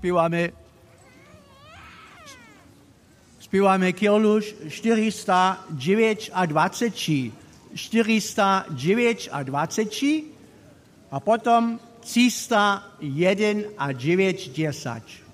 Spívame Kirluš 429 a potom 301 a 9, 10.